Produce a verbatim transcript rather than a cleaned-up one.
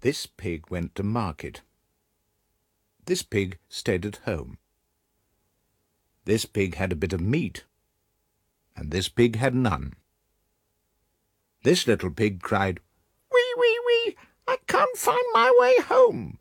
This pig went to market. This pig stayed at home. This pig had a bit of meat, and this pig had none. This little pig cried, "Wee, wee, wee! I can't find my way home.